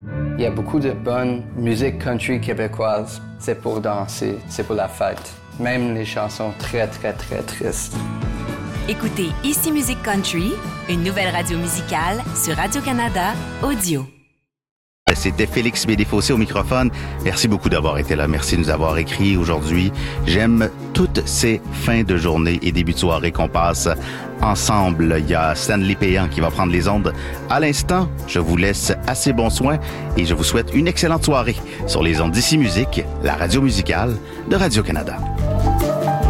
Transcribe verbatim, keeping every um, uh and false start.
Il y a beaucoup de bonne musique country québécoise. C'est pour danser, c'est pour la fête. Même les chansons très, très, très tristes. Écoutez Ici Musique Country, une nouvelle radio musicale sur Radio-Canada Audio. C'était Félix Bédéfossé au microphone. Merci beaucoup d'avoir été là. Merci de nous avoir écrit aujourd'hui. J'aime toutes ces fins de journée et débuts de soirée qu'on passe ensemble. Il y a Stanley Péan qui va prendre les ondes à l'instant. Je vous laisse assez bon soin et je vous souhaite une excellente soirée sur les ondes d'Ici Musique, la radio musicale de Radio-Canada.